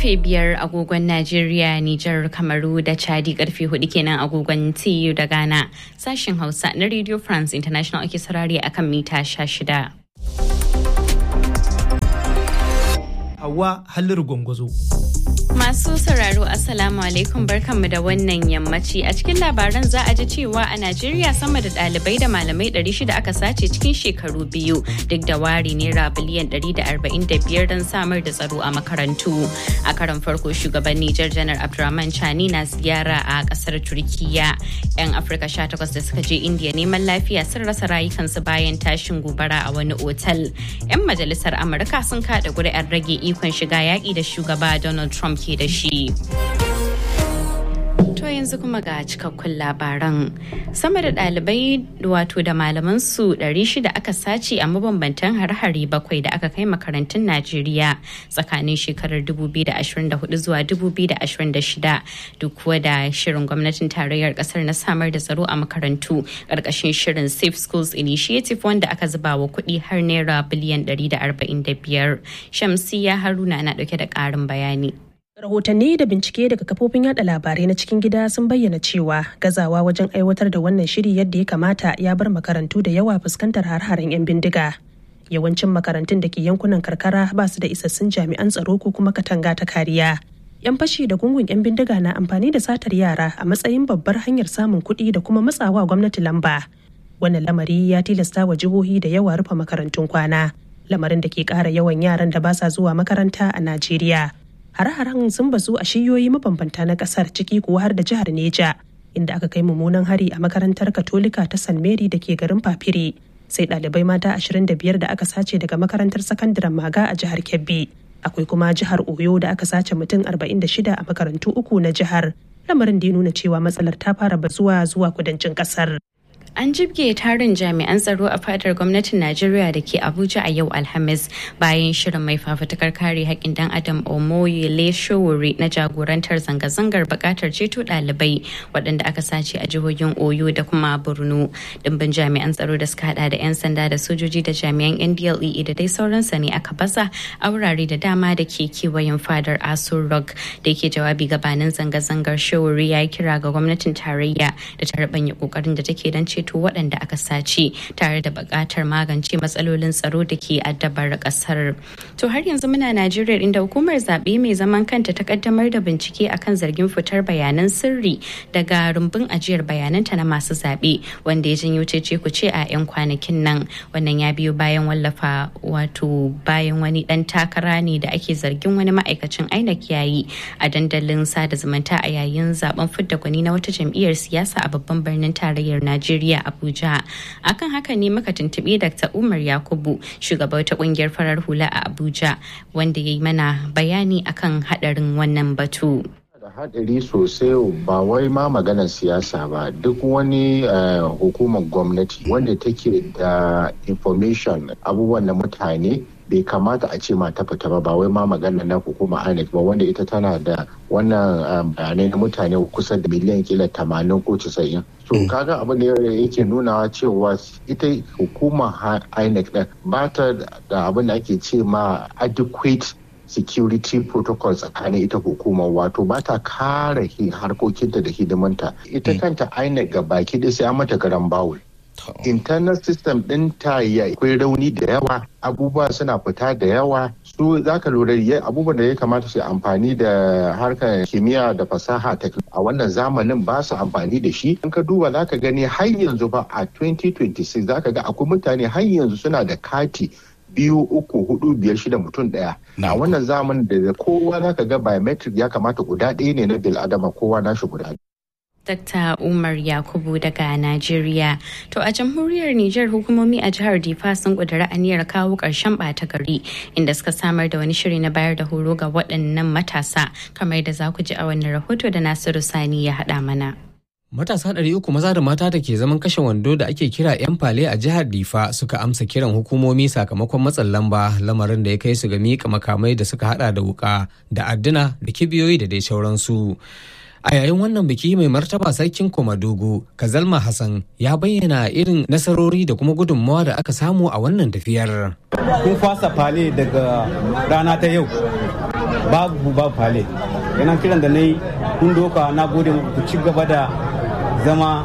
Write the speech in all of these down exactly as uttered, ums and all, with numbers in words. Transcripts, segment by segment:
Karfe biyar agogon Najeriya, Nijar, Kamaru da Chadi karfe hudu kenan agogon T U da Ghana. Sashen Hausa na Radio France International ake sarari akan mita sha shida. Hauwa Halliru Gwangwazo. Masu sauraro Assalamu alaikum barkanmu da wannan yammaci. A cikin labaran za a ji cewa a Najeriya sama da ɗalibai da malamai ɗari shida aka sace cikin shekaru biyu duk da wari naira biliyan ɗari da arba'in da biyar don samar da tsaro a makarantu. A karon farko shugaban Nijar Janar Abdurrahman Chani na ziyara a ƙasar Turkiya. 'Yan Afirka sha takwas da suka je Indiya neman lafiya sun rasa rayukansu bayan tashin gobara a wani otal. 'Yan majalisar Amurka sun kaɗa ƙuri'ar rage ikon shiga yaƙi da shugaba Donald Trump ke da shi. To yanzu kuma ga cikakkun labaran. Sama da ɗalibai wato da malamansu ɗari shida aka sace a mabambantan har-hare bakwai da aka kai makarantun Najeriya tsakanin shekarar dubu biyu da ashirin da hudu zuwa dubu biyu da ashirin da shida duk kuwa da shirin gwamnatin tarayyar ƙasar na samar da tsaro a makarantu ƙarƙashin shirin Safe Schools Initiative wanda aka zuba wa kuɗi har naira biliyan ɗari da arba'in da biyar. Shamsiyya Haruna na ɗauke da ƙarin bayani. Rahotanni da bincike daga kafofin yada labarai na cikin gida sun bayyana cewa gazawa wajen aiwatar da wannan shiri yadda ya kamata ya bar makarantu da yawa fuskantar har-haren 'yan bindiga. Yawancin makarantun da ke yankunan karkara ba su da isassun jami'an tsaro ko kuma katanga ta kariya. 'Yan fashi da gungun 'yan bindiga na amfani da satar yara a matsayin babbar hanyar samun kuɗi da kuma matsawa gwamnati lamba. Wannan lamari ya tilasta wa jihohi da yawa rufe makarantun kwana, lamarin da ke ƙara yawan yaran da ba sa zuwa makaranta a Najeriya. Hare-haren sun bazu a shiyoyi mabambanta na kasar ciki kuwa har da jihar Neja, inda aka kai mummunan hari a makarantar Katolika ta San Mary da ke garin Fafire, sai ɗalibai mata ashirin da biyar da aka sace daga makarantar sakandaren Maga a jihar Kebbi. Akwai kuma jihar Oyo da aka sace mutum arba'in da shida a makarantu uku na jihar, lamarin da ya nuna cewa matsalar ta fara bazuwa zuwa kudancin kasar. An jibge tarin jami'an tsaro a fadar gwamnatin Najeriya da ke Abuja a yau Alhamis bayan shirin mai fafutukar kare haƙƙin dan Adam Omoyele Sowore na jagorantar zanga-zangar buƙatar ceto ɗalibai waɗanda aka sace a jihohin Oyo da kuma Borno. Dimbin jami'an tsaro da suka hada da 'yan sanda da sojoji da jami'an N D L E A da dai sauransa ne aka baza a wurare da dama da ke kewayen fadar Aso Rock. Da yake jawabi gabanin zanga-zangar, Sowore ya yi kira ga gwamnatin tarayya da ta rabanya ƙoƙarin da take don ceto waɗanda aka sace tare da buƙatar magance matsalolin tsaro da ke addabar ƙasar. To har yanzu muna Najeriya inda hukumar zaɓe mai zaman kanta ta kaddamar da bincike akan zargin fitar bayanan sirri daga rumbun ajiyar bayananta na masu zaɓe wanda ya janyo cece kuce a 'yan kwanakin nan. Wannan ya biyo bayan wallafa wato bayan wani ɗan takara ne da ake zargin wani ma'aikacin I N E C yayi a dandalin sada zumunta a yayin zaben fidda gwani na wata jam'iyyar siyasa a babban birnin tarayyar Najeriya Abuja. Akan haka ne muka tuntuɓi Dakta Umar Yakubu, shugabar ta kungiyar farar hula a Abuja, wanda ya yi mana bayani akan haɗarin wannan batu. Da haɗari sosai, ba wai ma maganar siyasa ba, duk wani uh, hukumar gwamnati wanda take da information abubuwan da mutane bai kamata a ce ma ta fita ba, ba wai ma magana na hukumar I N E C ba, wanda ita tana da wannan bayanai na mutane kusa da miliyan kila tamanin ko casa'in. So kaga abin da yake nunawa cewa ita hukumar I N E C ba ta da abin da ake ce ma adequate security protocol tsakanin ita hukumar, wato ba ta kare harkokinta da hidimanta. Ita kanta I N E C ga baki da sai an mata garan bawul. Internal system ɗin ta yi akwai rauni da yawa, abubuwa suna fita da yawa. Su za ka lura abubuwan da ya kamata su amfani da harkar kimiyya da fasaha a wannan zamanin ba su amfani da shi. In ka duba za ka gani har yanzu ba a twenty twenty-six za ka ga akwai mutane har yanzu suna da kati biyu uku hudu biyar shida mutum daya. A wannan zamanin da kowa za ka ga biometric ya kamata guda ɗaya ne na bil'adama, kowa nashi guda. Dakta Umar Yakubu daga Najeriya. To a jamhuriyar Nijar, hukumomi a jihar Difa sun ƙudiri aniyar kawo ƙarshen ɓata gari inda suka samar da wani shiri na bayar da horo ga waɗannan matasa, kamar da za ku ji a wannan rahoto da Nasiru Sani ya haɗa mana. Matasa ɗari uku maza da mata da ke zaman kashe wando da ake kira 'yan fale a jihar Difa suka amsa kiran hukumomi sakamakon matsin lamba, lamarin da ya kai su ga miƙa makamai da suka hada da wuƙa da adduna da kibiyoyi da dai sauransu. A yayin wannan biki mai martaba sarkin Komadogo, Kazalma Hassan ya bayyana irin nasarori da kuma gudunmawa da aka samu a wannan tafiyar. Kun fasa fale daga rana ta yau, babu babu fale. Yana kiran da na yi kun doka na gode ku ci gaba da zama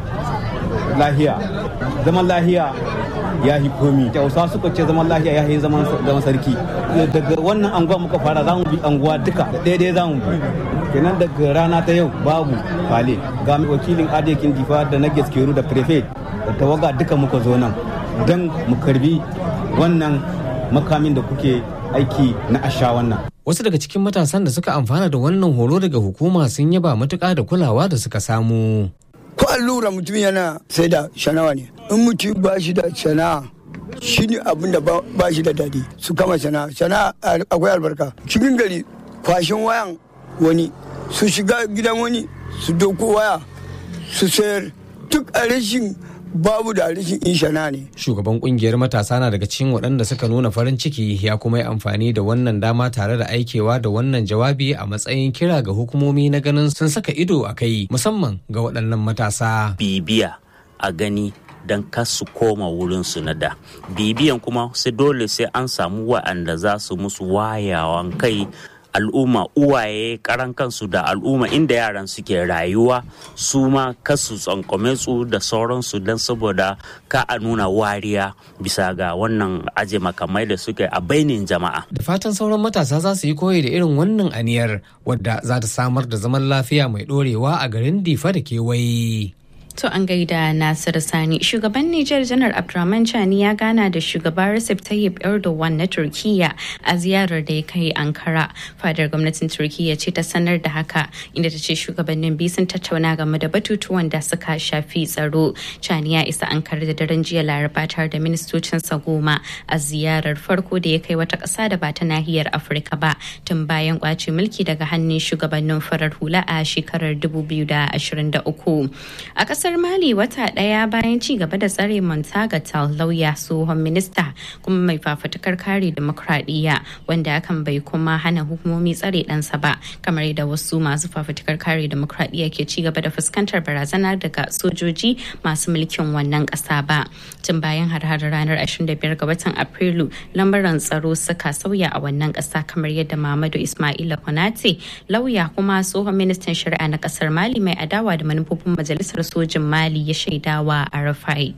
lahiya. Zaman lahiya ya yi komi. Hausa suka ce zaman lahiya ya yi zaman sarki. Daga wannan anguwa muka fara za mu bi anguwa duka da daidai za mu bi. Kenan daga rana ta yau babu fale. Ga wakilin adekin difa da na gaskeru da prefect da tawaga duka muka zo nan don mu karbi wannan makamin da kuke aiki na asha wannan. Wasu daga cikin matasan da suka amfana da wannan horo daga hukuma sun yaba matuƙa da kulawa da suka samu. Ko allura mutum yana sai da shanawa ne. In mutum ba shi da sana'a shi ne abin da ba shi da daɗi su kama sana'a. Sana'a akwai albarka. Cikin gari kwashin wayan wani su shiga gidan wani su doko waya su sayar duk a rashin babu da rashin inshana ne. Shugaban kungiyar matasa na daga cikin waɗanda suka nuna farin ciki ya kuma yi amfani da wannan dama tare da aikewa da wannan jawabi a matsayin kira ga hukumomi na ganin sun saka ido a kai musamman ga waɗannan matasa. Bibiya a gani don kasu koma wurinsu na da. Bibiyan kuma sai dole sai an samu waɗanda za su musu wayawan kai al'umma uwaye karan kansu da al'umma inda yaran suke rayuwa su ma kasu tsankome su da sauransu don saboda ka a nuna wariya bisa ga wannan aje makamai da suke a bainin jama'a. Da fatan sauran matasa za su yi koyi da irin wannan aniyar wadda za ta samar da zaman lafiya mai dorewa a garin Difa da kewaye. To an gaida Nasiru Sani. Shugaban Nijar Janar Abdurrahman Chani ya gana da shugaba Recep Tayyip Erdogan na Turkiyya a ziyarar da ya kai Ankara. Fadar gwamnatin Turkiyya ce ta sanar da haka inda ta ce shugabannin biyu sun tattauna game da batutuwan da suka shafi tsaro. Chani ya isa Ankara da daren jiya Laraba tare da ministocinsa goma a ziyarar farko da ya kai wata ƙasa da ba ta nahiyar Afirka ba tun bayan kwace mulki daga hannun shugabannin farar hula a shekarar dubu biyu da ashirin da uku. A ƙasar Mali wata ɗaya bayan ci gaba da tsare Montaga Tal lauya tsohon minista kuma mai fafutukar kare demokradiyya wanda hakan bai kuma hana hukumomi tsare ɗansa ba kamar yadda wasu masu fafutukar kare demokradiyya ke ci gaba da fuskantar barazana daga sojoji masu mulkin wannan ƙasa ba. Tun bayan har-harar ranar ashirin da biyar ga watan Afrilu lambaran tsaro suka sauya a wannan ƙasa kamar yadda Mamadu Ismaila Konate lauya kuma tsohon ministan shari'a na ƙasar Mali mai adawa da manufofin majalisar soja Mali ya shaidawa a Rafai.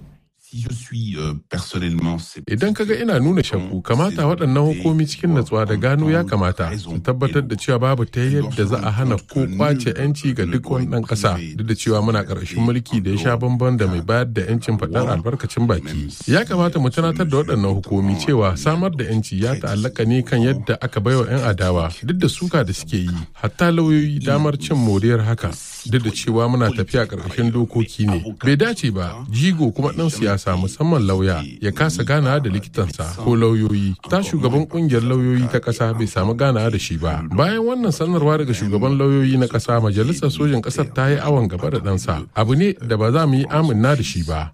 Idan kaga ina nuna shakku kamata waɗannan hukumi cikin natsuwa da gano ya kamata su tabbatar da cewa babu ta yadda za a hana ko kwace yanci ga duk wani ɗan ƙasa duk da cewa muna ƙarshen mulki da ya sha bamban da mai bayar da yancin faɗar albarkacin baki. Ya kamata mu tunatar da waɗannan hukumi cewa samar da yanci ya ta'allaka ne kan yadda aka baiwa 'yan adawa duk da suka da suke yi hatta lauyoyi damar cin moriyar haka duk da cewa muna tafiya ƙarƙashin dokoki ne. Bai dace ba jigo kuma ɗan siyasa musamman lauya ya kasa ganawa da likitansa ko lauyoyi ta shugaban kungiyar lauyoyi ta kasa bai samu ganawa da shi ba. Bayan wannan sanarwa daga shugaban lauyoyi na kasa majalisar sojin kasar ta yi awon gaba da ɗansa abu ne da ba za mu yi amanna da shi ba.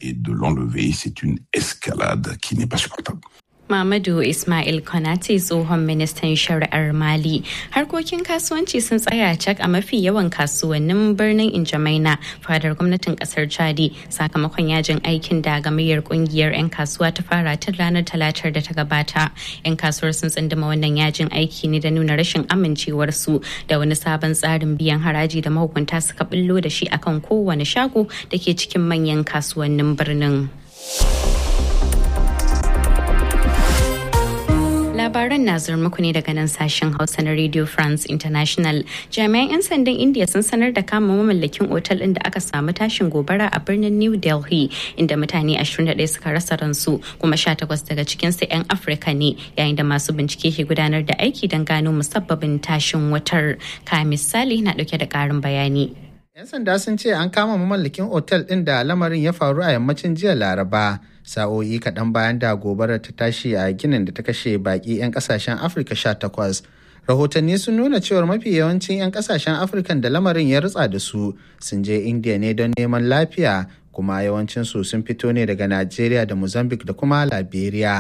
Mamadu Ismail Konate tsohon ministan shari'ar Mali. Harkokin kasuwanci sun tsaya cak a mafi yawan kasuwannin birnin Injamaina fadar gwamnatin kasar Chadi sakamakon yajin aikin da gamayyar kungiyar 'yan kasuwa ta fara tun ranar talatar da ta gabata. 'Yan kasuwar sun tsunduma wannan yajin aiki ne da nuna rashin amincewarsu da wani sabon tsarin biyan haraji da mahukunta suka bullo da shi akan kowane shago da ke cikin manyan kasuwannin birnin. Labaran na zuwa muku ne daga nan sashen Hausa na Radio France International. Jami'an 'yan sandan India sun sanar da kama mamallakin otal ɗin da aka samu tashin gobara a birnin New Delhi inda mutane ashirin da ɗaya suka rasa ransu kuma sha takwas daga cikinsu 'yan Afirka ne yayin da masu bincike ke gudanar da aiki don gano musabbabin tashin wutar. Ka misali na ɗauke da ƙarin bayani. 'Yan sanda sun ce an kama mamallakin otal ɗin da lamarin ya faru a yammacin jiya Laraba. Sa'o'i kaɗan bayan da gobarar ta tashi a ginin da ta kashe baƙi 'yan ƙasashen Afirka sha takwas. Rahotanni sun nuna cewar mafi yawancin 'yan ƙasashen Afirkan da lamarin ya rutsa da su sun je Indiya ne don neman lafiya kuma yawancinsu sun fito ne daga Najeriya da Mozambique da kuma Liberia.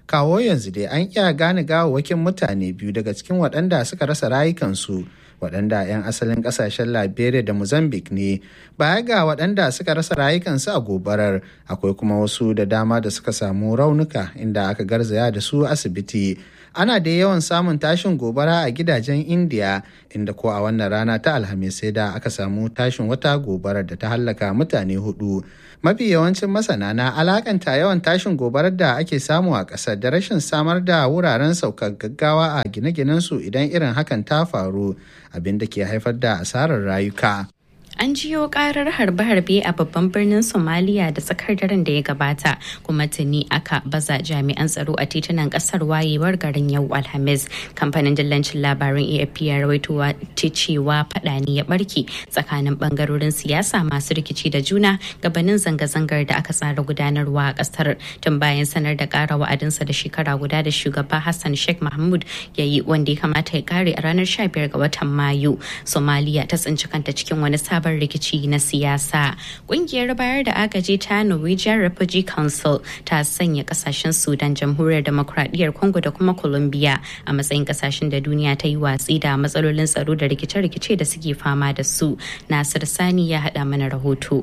kawo yanzu dai an iya gane gawawwakin mutane biyu daga cikin waɗanda suka rasa rayukansu, waɗanda 'yan asalin ƙasashen Liberia da Mozambique ne. Baya ga waɗanda suka rasa rayukansu a gobarar, akwai kuma wasu da dama da suka samu raunuka inda aka garzaya da su asibiti. Ana da yawan samun tashin gobara a gidajen Indiya, inda ko a wannan rana ta Alhamis sai da aka samu tashin wata gobarar da ta hallaka mutane hudu. Mafi yawancin masana na alakanta yawan tashin gobarar da ake samu a ƙasar da rashin samar da wuraren saukar gaggawa a gine-ginensu idan irin hakan ta faru, abin da ke haifar da asarar rayuka. An jiyo karar harbe-harbe a babban birnin Somalia da tsakar daren da ya gabata, kuma tuni aka baza jami'an tsaro a titunan kasar wayewar garin yau Alhamis. Kamfanin dillancin labarin A F P ya rawaito cewa fada ne ya barke tsakanin bangarorin siyasa masu rikici da juna gabanin zanga-zangar da aka tsara gudanarwa a kasar tun bayan sanar da kara wa'adinsa da shekara guda da shugaba Hassan Sheikh Mahmud ya yi, wanda ya kamata ya kare a ranar sha biyar ga watan Mayu. Somalia ta tsinci kanta cikin wani sabon rikici na siyasa. Kungiyar bayar da agaji ta Norwegian Refugee Council ta sanya kasashen Sudan, Jamhuriyar Demokradiyyar Congo da kuma Colombia a matsayin kasashen da duniya ta yi watsi da matsalolin tsaro da rikice-rikice da suke fama da su. Nasir Sani ya haɗa mana rahoto.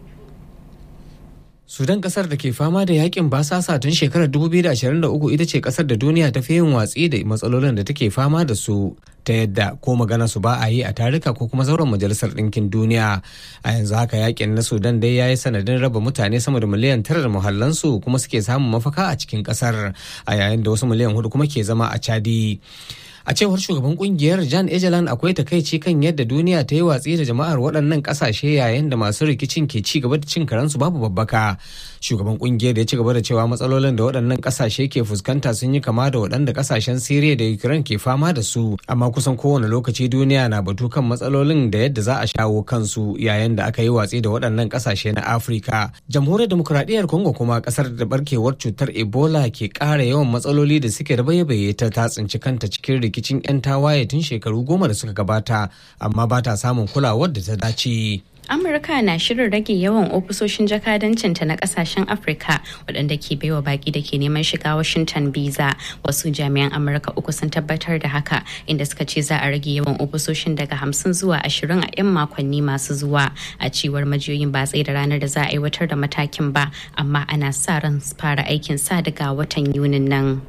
Sudan, kasar da ke fama da yakin basasa tun shekarar dubu biyu da ashirin da uku, ita ce kasar da duniya ta fi yin watsi da matsalolin da take fama da su, ta yadda ko magana su ba a yi a tarika ko kuma zauren majalisar ɗinkin duniya. A yanzu haka yakin na Sudan dai ya yi sanadin raba mutane sama da miliyan tara da muhallansu kuma suke samun mafaka a cikin kasar, a yayin da wasu miliyan hudu kuma ke zama a Chadi. A cewar shugaban kungiyar Jan Egeland, akwai takaici kan yadda duniya ta yi watsi da jama'ar waɗannan ƙasashe yayin da masu rikicin ke ci gaba da cin karansu babu babbaka. Shugaban kungiyar ya ci gaba da cewa matsalolin da waɗannan ƙasashe ke fuskanta sun yi kama da waɗanda ƙasashen Siriya da Ukraine ke fama da su, amma kusan kowane lokaci duniya na batu kan matsalolin da yadda za a shawo kansu, yayin da aka yi watsi da waɗannan ƙasashe na Afirka. Jamhuriyar Demokuraɗiyyar Congo kuma, ƙasar da barkewar cutar Ebola ke ƙara yawan matsaloli da suke da baye-baye ta ta tsinci kanta cikin rikicin 'yan tawaye tun shekaru goma da suka gabata, amma ba ta samun kulawar da ta dace. Amurka na shirin rage yawan ofisoshin jakadancinta na kasashen Afirka waɗanda ke baiwa baki da ke neman shiga Washington visa. Wasu jami'an Amurka uku sun tabbatar da haka, inda suka ce za a rage yawan ofisoshin daga hamsin zuwa ashirin a 'yan makonni masu zuwa. A cewar majiyoyin, ba tsaye da ranar da za a aiwatar da matakin ba, amma ana sa ran fara aikin sa daga watan Yunin nan.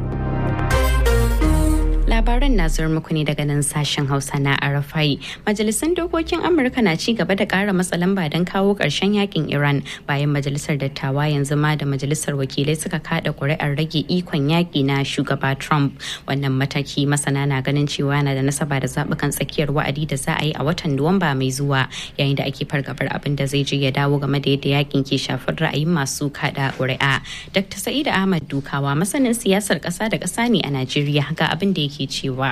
Labaran na zuwa muku ne daga nan sashen Hausa na Arafai. Majalisun dokokin Amurka na ci gaba da ƙara matsa lamba don kawo ƙarshen yakin Iran, bayan majalisar dattawa yanzu ma da majalisar wakilai suka kada ƙuri'ar rage ikon yaƙi na shugaba Trump. Wannan mataki masana na ganin cewa na da nasaba da zaɓukan tsakiyar wa'adi da za a yi a watan Nuwamba mai zuwa, yayin da ake fargabar abin da zai je ya dawo game da yadda yakin ke shafar ra'ayin masu kada ƙuri'a. Doctor Sa'id Ahmad Dukawa, masanin siyasar ƙasa da ƙasa ne a Najeriya, ga abin da yake cewa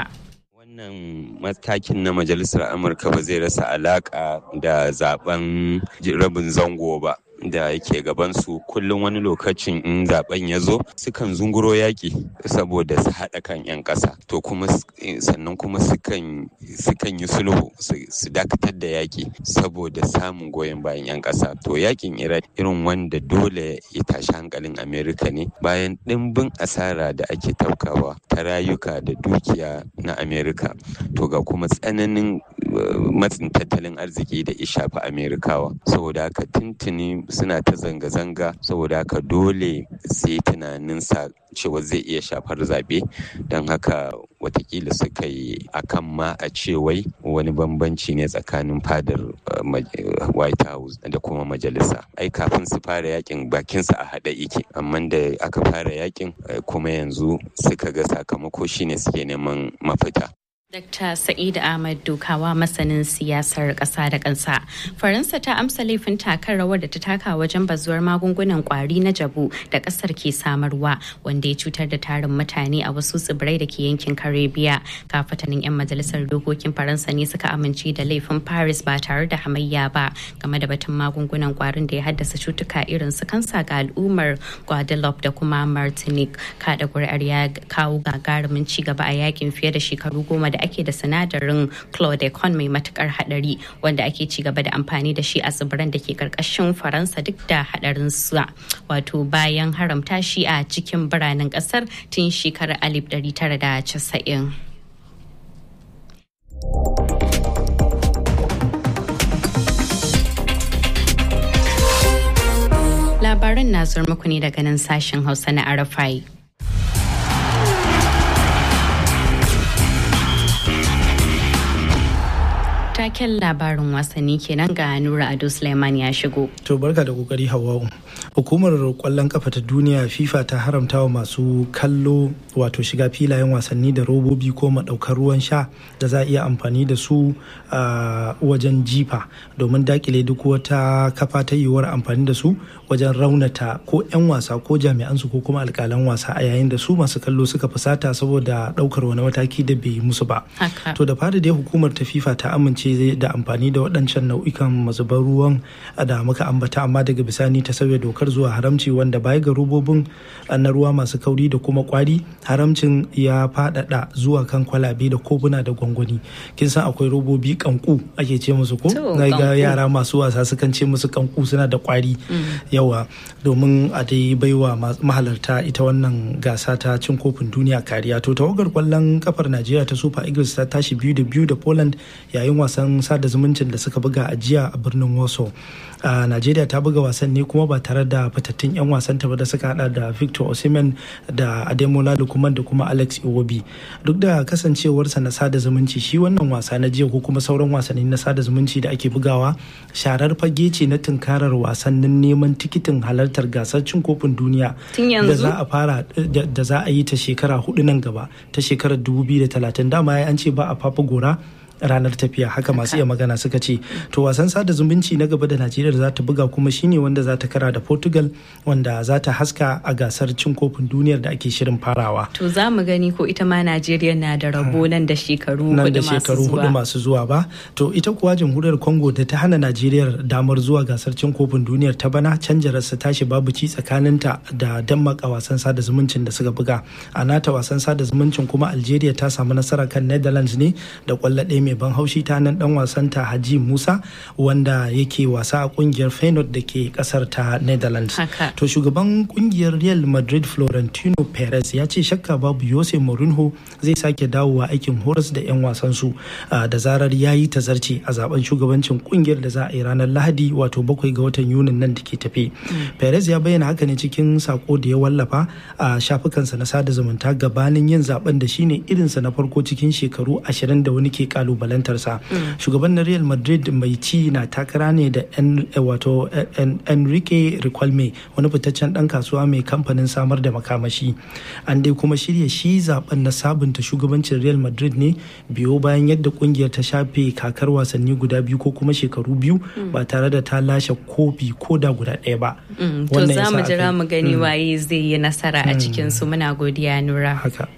wannan matakin na majalisar Amurka ba zai rasa alaka da zaben rabin zango ba da yake gabansu. Kullum wani lokacin in zaben ya zo sukan zunguro yaki saboda su haɗa kan 'yan ƙasa, to kuma sannan kuma sukan sukan yi sulhu su dakatar da yaki saboda samun goyon bayan 'yan ƙasa. To yakin Iran irin wanda dole ya tashi hankalin Amerika ne, bayan ɗimbin asara da ake taukawa ta rayuka da dukiya na Amerika, to ga kuma tsananin matsin tattalin arziki da ya shafi Amerikawa. Saboda haka tuntuni suna ta zanga-zanga, saboda haka dole sai tunanin sa cewa zai iya shafar zaɓe, don haka watakila suka yi akan ma a ce wai wani bambanci ne tsakanin fadar White House da kuma majalisa. Ai kafin su fara yakin bakinsa a haɗa ike, amma da aka fara yakin kuma yanzu suka ga sakamako shine suke neman mafita. Dakta Sa'id Ahmad Dukawa, masanin siyasar ƙasa da ƙasa. Faransa ta amsa laifin takar rawar da ta taka wajen bazuwar magungunan ƙwari na jabu da ƙasar ke samarwa, wanda ya cutar da tarin mutane a wasu tsibirai da ke yankin Karibiya. Kafatanin 'yan majalisar dokokin Faransa ne suka amince da laifin Paris ba tare da hamayya ba game da batun magungunan ƙwarin da ya haddasa cutuka irin su kansa ga al'ummar Guadeloupe da kuma Martinique. Kada ƙuri'ar ya kawo gagarumin ci gaba a yakin fiye da shekaru goma da ake da sinadarin chlordecone mai matukar hadari wanda ake ci gaba da amfani da shi a tsibiran da ke karkashin Faransa duk da hadarin sa wato bayan haramta shi a cikin biranen kasar tun shekarar alif ɗari tara da casa'in. Labaran na zuwa muku ne daga nan sashen Hausa na R F I. Taken labarin wasanni kenan ga Nura Ado Suleiman ya shigo. To barka da kokari Hawwa'u. Hukumar kwallon kafa ta duniya FIFA ta haramta wa masu kallo wato shiga filayen wasanni da robobi ko madaukar ruwan sha da za a iya amfani da su a wajen jifa domin dakile duk wata kafa ta yiwuwar amfani da su wajen raunata ko 'yan wasa ko jami'an su ko kuma alkalan wasa a yayin da su masu kallo suka fusata saboda daukar wani mataki da bai musu ba. To da fara dai hukumar ta FIFA ta amince da amfani da waɗancan nau'ikan mazubar ruwan da muka ambata amma daga bisani ta sauya dokar zuwa haramci wanda baya ga robobin na ruwa masu kauri da kuma kwari haramcin ya faɗaɗa zuwa kan kwalabe da kobuna da gwangwani. Kin san akwai robobi kanku ake ce musu ko na ga yara masu wasa sukan ce musu kanku suna da kwari yawa domin a dai baiwa mahalarta ita wannan gasa ta cin kofin duniya kariya. To tawagar kwallon kafar Najeriya ta Super Eagles ta tashi biyu da biyu da Poland yayin wasan sada zumuncin da suka buga a jiya a birnin Warsaw. a Najeriya ta buga wasan ne kuma ba tare da fitattun 'yan wasan ta ba da suka hada da Victor Osimhen da Ademola Lookman da kuma Alex Iwobi. Duk da kasancewarsa na sada zumunci shi wannan wasa na jiya ko kuma sauran wasanni na sada zumunci da ake bugawa sharar fage ce na tunkarar wasannin neman tikitin halartar gasar cin kofin duniya da za a fara da za a yi ta shekara hudu nan gaba ta shekarar dubu biyu da talatin. Dama ya an ce ba a fafa gora ranar tafiya haka masu iya magana suka ce. To wasan sada zumunci na gaba da Najeriya za ta buga kuma shine wanda za ta kara da Portugal wanda za ta haska a gasar cin kofin duniyar da ake shirin farawa. To za mu gani ko ita ma Najeriya na da rabo nan da shekaru nan da shekaru hudu masu zuwa ba. To ita kuwa jamhuriyar Congo da ta hana Najeriya damar zuwa gasar cin kofin duniyar ta bana canjararsa tashi babu ci tsakaninta da Denmark a wasan sada zumuncin da suka buga. A nata wasan sada zumuncin kuma Algeria ta samu nasara kan Netherlands ne da kwallo ɗaya mai ban haushi ta nan dan wasan ta Haji Musa wanda yake wasa a kungiyar Feyenoord da ke kasar ta Netherlands. To shugaban kungiyar Real Madrid Florentino Perez ya ce shakka babu Jose Mourinho zai sake dawowa aikin horas da 'yan wasan su da zarar ya yi tazarci a zaben shugabancin kungiyar da za a yi ranar Lahadi wato bakwai ga watan Yunin nan da ke tafe. Perez ya bayyana haka ne cikin sako da ya wallafa a shafukansa na sada zumunta gabanin yin zaben da shine irinsa na farko cikin shekaru ashirin da wani ke kalubalantarsa. Shugaban na Real Madrid mai ci na takara ne da wato Enrique Riquelme wani fitaccen dan kasuwa mai kamfanin samar da makamashi. An dai kuma shirya shi zaben na sabunta shugabancin Real Madrid ne biyo bayan yadda kungiyar ta shafe kakar wasanni guda biyu ko kuma shekaru biyu ba tare da ta lashe kofi ko da guda ɗaya ba. To za mu jira mu gani waye zai yi nasara a cikin su. Muna godiya Nura. Haka.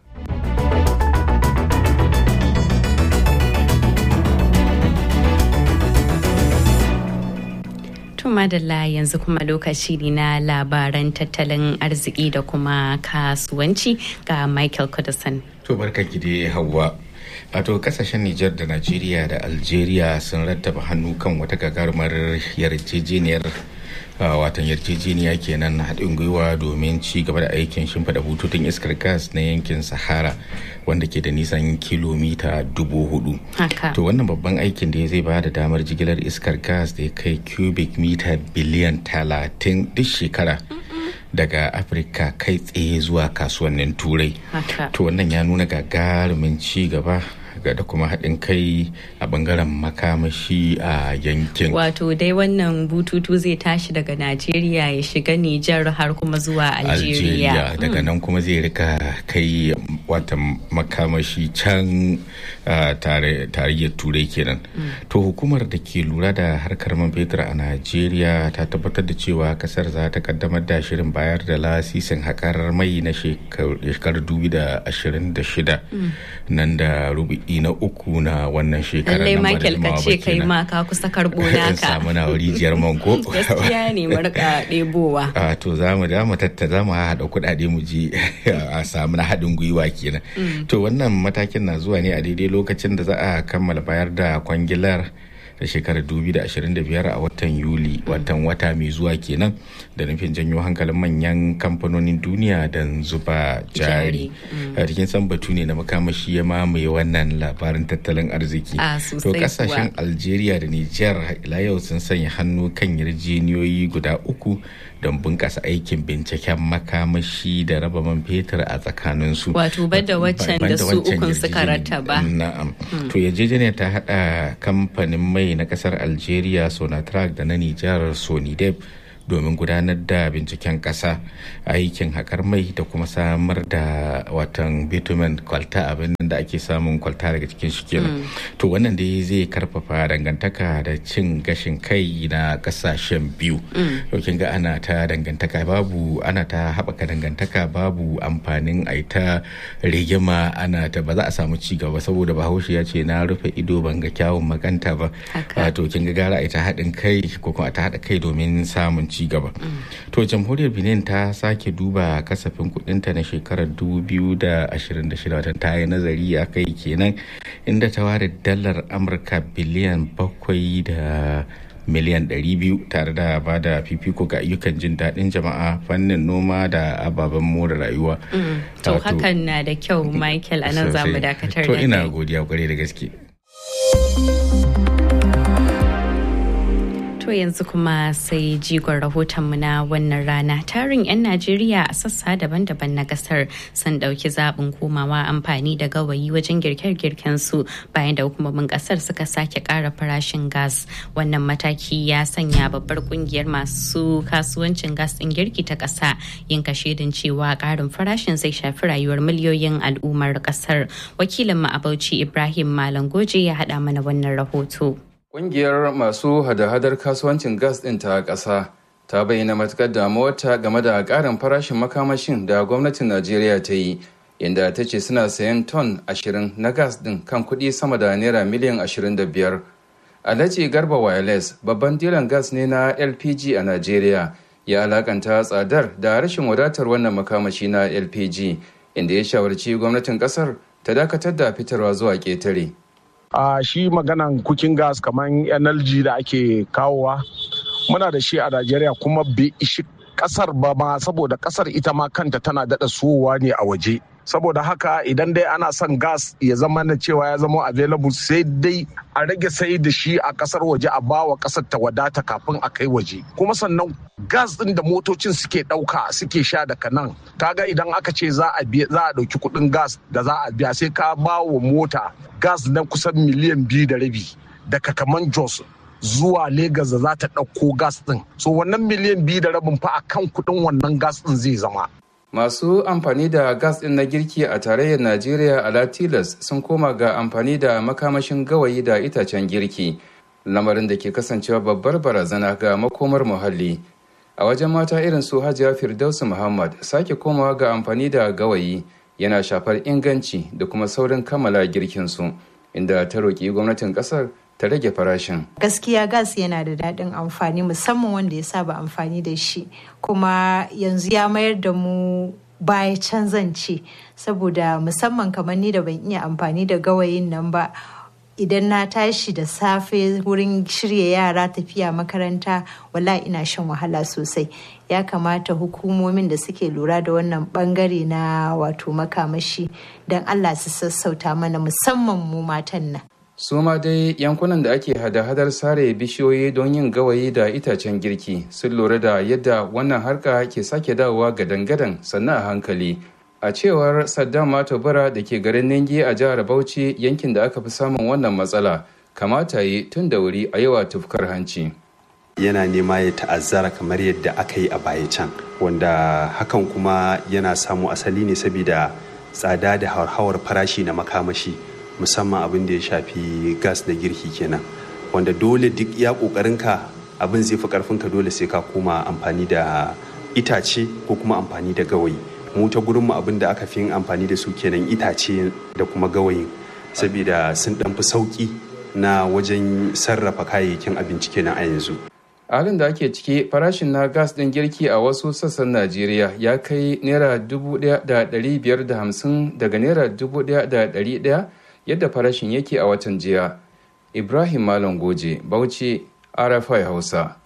Madalla yanzu kuma lokaci ne na labaran tattalin arziki da kuma kasuwanci ga Michael Kudusan. To barka gide Hauwa. Wato kasashen Nijar da Najeriya da Algeria sun rattaba hannu kan wata gagarumar yarjejeniyar watan yarjejeniya kenan haɗin gwiwa domin ci gaba da aikin shimfiɗa bututun iskar gas na yankin Sahara wanda ke da nisan kilomita dubu hudu. To wannan babban aikin da zai ba da damar jigilar iskar gas da ya kai cubic mita biliyan talatin duk shekara daga Afirka kai tsaye zuwa kasuwannin Turai. To wannan ya nuna gagarumin ci gaba da kuma haɗin kai a bangaren makamashi a yankin. Wato dai wannan bututu zai tashi daga Najeriya ya shiga Nijar har kuma zuwa Algeria. Algeria daga nan kuma zai rika kai wata makamashi can tarayyar Turai kenan. To hukumar da ke lura da harkar man fetur a Najeriya ta tabbatar da cewa kasar za ta kaddamar da shirin bayar da lasisin haƙar mai na shekarar dubu da ashirin da shida nan da rubu'i gibi na uku na wannan shekarar. Lallai Michael ka ce kai ma ka kusa karɓo naka. Samu na rijiyar manko. Gaskiya ne mu rika ɗebowa. A to za mu da mu tatta za mu haɗa kuɗaɗe mu je a samu na haɗin gwiwa kenan. To wannan matakin na zuwa ne a daidai lokacin da za a kammala bayar da kwangilar da shekarar dubu da ashirin da biyar a watan Yuli, watan wata mai zuwa kenan, da nufin janyo hankalin manyan kamfanonin duniya don zuba jari. A cikin san batu ne na makamashi ya mamaye wannan labarin tattalin arziki. To kasashen Algeria da Niger ila yau sun sanya hannu kan yarjejeniyoyi guda uku don bunƙasa aikin binciken makamashi da raba man fetur a tsakaninsu. Wato bada waccan da su ukun suka rattaba. Na'am. To yarjejeniya ta haɗa kamfanin mai na kasar Algeria Sonatrach da na Nijar Sonidep domin gudanar da binciken kasa, aikin haƙar mai da kuma samar da watan bitumen kwalta, abin da ake samun kwalta daga cikin shi kenan. To wannan dai zai karfafa dangantaka da cin gashin kai na kasashen biyu. To kin ga ana ta dangantaka babu ana ta haɓaka dangantaka babu amfanin ai ta rigima, ana ta ba za a samu ci gaba, saboda Bahaushe ya ce na rufe ido ban ga kyawun maganta ba. To kin ga gara ai ta haɗin kai ko kuma ta haɗa kai domin samun ci gaba. To jamhuriyar Benin ta sake duba kasafin kudinta na shekarar dubu biyu da ashirin da shida, watan ta yi nazari a kai kenan, inda ta ware dalar Amurka biliyan bakwai da miliyan ɗari biyu tare da ba da fifiko ga ayyukan jin daɗin jama'a, fannin noma da ababen more rayuwa. To hakan na da kyau Michael, anan za mu dakatar da kai. To ina godiya kwarai da gaske. To yanzu kuma sai jigon rahotonmu na wannan rana. Tarin 'yan Najeriya a sassa daban-daban na kasar sun ɗauki zaɓin komawa amfani da gawayi wajen girke-girken su bayan da hukumomin kasar suka sake ƙara farashin gas. Wannan mataki ya sanya babbar kungiyar masu kasuwancin gas ɗin girki ta ƙasa yin kashedin cewa ƙarin farashin zai shafi rayuwar miliyoyin al'ummar ƙasar. Wakilin mu a Bauchi Ibrahim Malam Goje ya haɗa mana wannan rahoto. Ƙungiyar masu hada-hadar kasuwancin gas ɗin ta ƙasa ta bayyana matuƙar damuwarta game da ƙarin farashin makamashin da gwamnatin Najeriya ta yi, inda ta ce suna sayan ton ashirin na gas ɗin kan kuɗi sama da naira miliyan ashirin da biyar. Alhaji Garba Wireless, babban dilan gas ne na L P G a Najeriya, ya alakanta tsadar da rashin wadatar wannan makamashi na L P G, inda ya shawarci gwamnatin ƙasar ta dakatar da fitarwa zuwa ƙetare. Uh, shi maganan cooking gas kamar N L G da ake kawowa muna da shi a Najeriya kuma bai ishi kasar ba ma, saboda kasar ita ma kanta tana daɗa suwowa ne a waje. Saboda haka idan dai ana son gas ya zama na cewa ya zama available, sai dai a rage sai da shi a kasar waje a bawa kasar ta wadata kafin a kai waje. Kuma sannan gas din da motocin suke dauka suke sha daga nan, kaga idan aka ce za a biya za a dauki kudin gas da za a biya, sai ka bawa mota gas na kusan miliyan biyu da rabi daga kaman Jos zuwa Legas da za ta dauko gas din. So wannan miliyan biyu da rabin fa akan kudin wannan gas din zai zama. Masu amfani da gas ɗin na girki a tarayyar Najeriya a Latilas sun koma ga amfani da makamashin gawayi da itacen girki, lamarin da ke kasancewa babbar barazana ga makomar muhalli. A wajen mata irin su Hajiya Firdausu Muhammad, sake komawa ga amfani da gawayi yana shafar inganci da kuma saurin kammala girkinsu, inda ta roƙi gwamnatin ƙasar ta rage farashin. Gaskiya gas yana da daɗin amfani, musamman wanda ya saba amfani da shi, kuma yanzu ya mayar da mu baya canzance, saboda musamman kamar ni da ban iya amfani da gawayin nan ba, idan na tashi da safe wurin shirya yara tafiya makaranta, wallahi ina shan wahala sosai. Ya kamata hukumomin da suke lura da wannan bangare na wato makamashi don Allah su sassauta mana, musamman mu matan nan. Su ma dai yankunan da ake hada-hadar sare bishiyoyi don yin gawayi da itacen girki sun lura da yadda wannan harka ke sake dawowa gadan-gadan sannan a hankali. A cewar Saddam Matobara da ke garin Ningi a jihar Bauchi, yankin da aka fi samun wannan matsala, kamata yi tun da wuri a yawa tufkar hanci. Yana nema ya ta'azzara kamar yadda aka yi a baya can, wanda hakan kuma yana samu asali ne saboda tsada da hauhawar farashi na makamashi, musamman abin da ya shafi gas na girki kenan, wanda dole duk ya kokarinka abin zai fi karfinka, dole sai ka koma amfani da itace ko kuma amfani da gawayi. Mu ta gurinmu abin da aka fi yin amfani da su kenan itace da kuma gawayin, saboda sun ɗan fi sauƙi na wajen sarrafa kayayyakin abinci kenan a yanzu. A halin da ake ciki farashin na gas ɗin girki a wasu sassan Najeriya ya kai naira dubu ɗaya da ɗari biyar da hamsin daga naira dubu ɗaya da ɗari ɗaya yadda farashin yake a watan jiya. Ibrahim Malam Goje, Bauchi, R F I Hausa.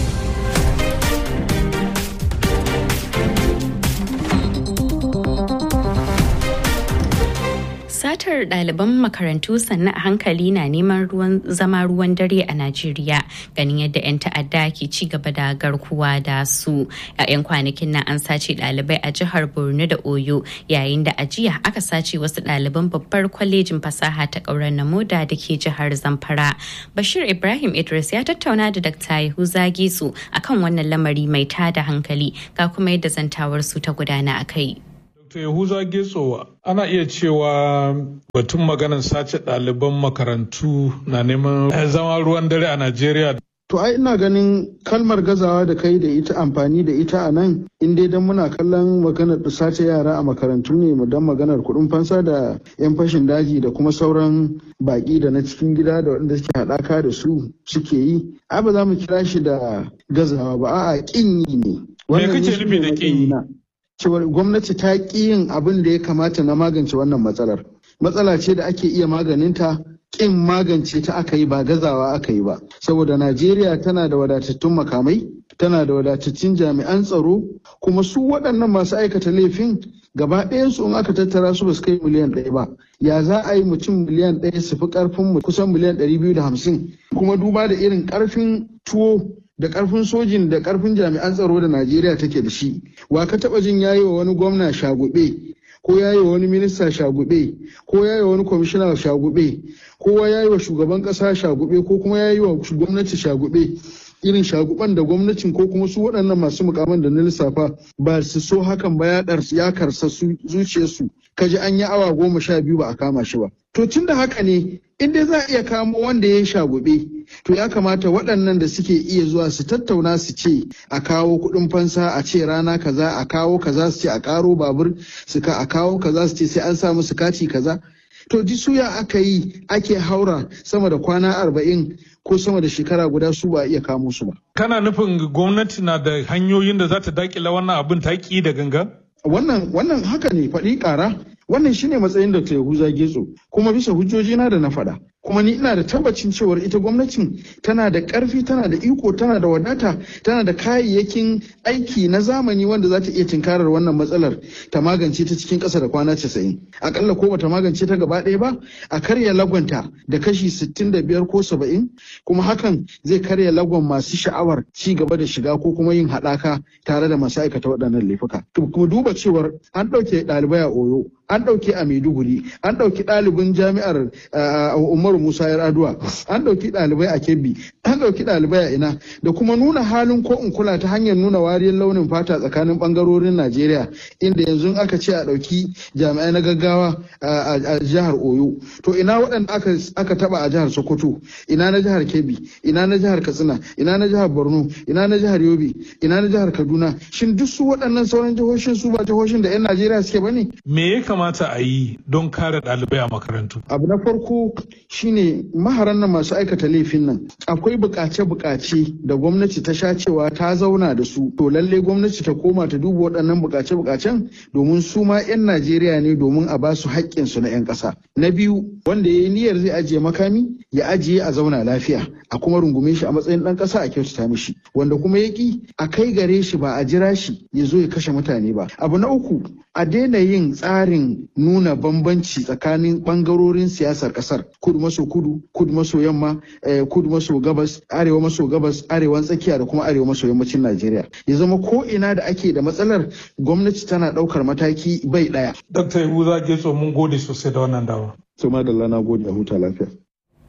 Satar ɗaliban makarantu sannan a hankali na neman ruwan zama ruwan dare a Najeriya ganin yadda 'yan ta'adda ke ci gaba da garkuwa da su. A 'yan kwanakin nan an sace ɗalibai a jihar Borno da Oyo yayin da a jiya aka sace wasu ɗaliban babbar kwalejin fasaha ta ƙauren Namoda da ke jihar Zamfara. Bashir Ibrahim Idris ya tattauna da Dakta Yahuza Getso akan wannan lamari mai tada hankali ga kuma yadda zantawar su ta gudana a kai. Yahuza Getso, ana iya cewa batun maganar sace ɗaliban makarantu na neman zama ruwan dare a Najeriya. To ai ina ganin kalmar gazawa da kai da ita amfani da ita a nan in dai dan muna kallon maganar sace yara a makarantu ne mu dan maganar kuɗin fansa da 'yan fashin daji da kuma sauran baƙi da na cikin gida da waɗanda suke haɗaka da su suke yi. Ai ba za mu kira shi da gazawa ba, a'a ƙin yi ne. Me kake nufi da ƙin yi? Cewar gwamnati ta ƙi yin abin da ya kamata na magance wannan matsalar. Matsala ce da ake iya maganinta, ƙin magance ta aka yi ba gazawa aka yi ba. Saboda Najeriya tana da wadatattun makamai, tana da wadatattun jami'an tsaro, kuma su waɗannan masu aikata laifin gaba ɗayansu in aka tattara su ba su kai miliyan ɗaya ba. Ya za a yi mutum miliyan ɗaya su fi ƙarfin mu kusan miliyan ɗari biyu da hamsin. Kuma duba da irin ƙarfin tuwo da karfin sojin da karfin jami'an tsaro da Najeriya take da shi. Wa ka taba jin yayi wa wani gwamna shagube ko yayi wa wani minista shagube ko yayi wa wani kwamishina shagube ko yayi wa shugaban kasa shagube ko kuma yayi wa gwamnati shagube irin shaguban da gwamnatin ko kuma su waɗannan masu mukaman da na lissafa ba su so hakan ba ya karsa zuciyarsu kaji an yi awa goma sha biyu ba a kama shi ba. To tun da haka ne in dai za a iya kamo wanda ya shagube to ya kamata waɗannan da suke iya zuwa su tattauna su ce a kawo kuɗin fansa a ce rana kaza a kawo kaza su ce a ƙaro babur su ka a kawo kaza su ce sai an sa musu kati kaza. To ji suya aka yi ake haura sama da kwana arba'in ko sama da shekara guda su ba iya kamo su ba. Kana nufin gwamnati na da hanyoyin da za ta daƙile wannan abin ta ƙi da gangan? Wannan wannan haka ne faɗi ƙara. Wannan shine matsayin Dokta Yahuza Getso kuma bisa hujjoji na da na faɗa. Kuma ni ina da tabbacin cewar ita gwamnatin tana da ƙarfi, tana da iko, tana da wadata, tana da kayayyakin aiki na zamani wanda za ta iya tinkarar wannan matsalar ta magance ta cikin ƙasa da kwana casa'in. Akalla ko bata magance ta gaba ɗaya ba, a karya lagwanta da kashi sittin da biyar ko saba'in, kuma hakan zai karya lagon masu sha'awar ci gaba da shiga ko kuma yin haɗaka tare da masu aikata waɗannan laifuka. Kuma duba cewar an ɗauke ɗalibai a Oyo, an ɗauke a Maiduguri, an ɗauki ɗalibin jami'ar Umaru Musa Yar'adua, an ɗauki ɗalibai a Kebbi, an ɗauki ɗalibai a ina, da kuma nuna halin ko in kula ta hanyar nuna wariyar launin fata tsakanin ɓangarorin Najeriya, inda yanzu aka ce a ɗauki jami'ai na gaggawa a jihar Oyo. To ina waɗanda aka taɓa a jihar Sokoto, ina na jihar Kebbi, ina na jihar Katsina, ina na jihar Borno, ina na jihar Yobe, ina na jihar Kaduna. Shin duk su waɗannan sauran jihohin su ba jihohin da 'yan Najeriya suke ba ne? Me ya kamata a yi don kare ɗalibai a makarantu? Abu na farko shine maharan nan masu aikata laifin nan akwai bukace-bukace da gwamnati ta sha cewa ta zauna da su, to lalle gwamnati ta koma ta duba waɗannan bukace-bukacen domin su ma 'yan Najeriya ne, domin a ba su haƙƙinsu na 'yan ƙasa. Na biyu, wanda ya yi niyyar zai ajiye makami ya ajiye a zauna lafiya, a kuma rungume shi a matsayin ɗan ƙasa a kyautata mishi, wanda kuma ya ƙi a kai gare shi ba a jira shi ya zo ya kashe mutane ba. Abu na uku, a daina yin tsarin nuna bambanci tsakanin ɓangarorin siyasar ƙasar, kudu maso kudu, kudu maso yamma, kudu maso gabas, arewa maso gabas, arewan tsakiya da kuma arewa maso yammacin Najeriya. Ya zama ko ina da ake da matsalar gwamnati tana ɗaukar mataki bai ɗaya. Dokta Yahuza Getso mun gode sosai da wannan dawa. Suma da lana gode a huta lafiya.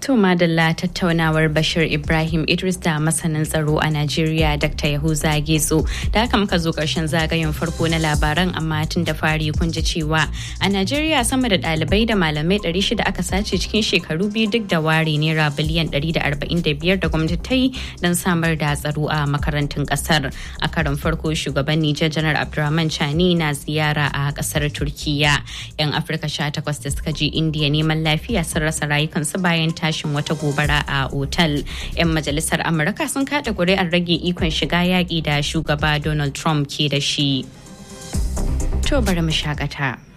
To madalla tattaunawar Bashir Ibrahim Idris da masanin tsaro a Najeriya Dakta Yahuza Getso. Da haka muka zo ƙarshen zagayen farko na labaran, amma tun da fari kun ji cewa a Najeriya sama da ɗalibai da malamai ɗari shida aka sace cikin shekaru biyu duk da ware naira biliyan ɗari da arba'in da biyar da gwamnati ta yi don samar da tsaro a makarantun ƙasar. A karon farko shugaban Nijar Janar Abdurrahman Chani na ziyara a ƙasar Turkiya. 'Yan Afirka sha takwas da suka je Indiya neman lafiya sun rasa rayukansu bayan ta tashin wata gobara a otal. 'Yan majalisar Amurka sun kada kuri'ar rage ikon shiga yaƙi da shugaba Donald Trump ke da shi. To bari mu shakata.